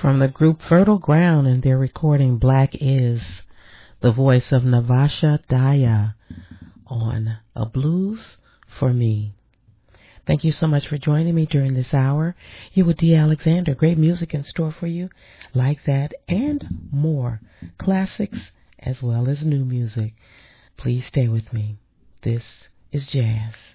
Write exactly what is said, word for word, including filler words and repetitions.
from the group Fertile Ground, and their recording Black Is, the voice of Navasha Daya on A Blues for Me. Thank you so much for joining me during this hour. You with D. Alexander. Great music in store for you like that and more. Classics as well as new music. Please stay with me. This is Jazz.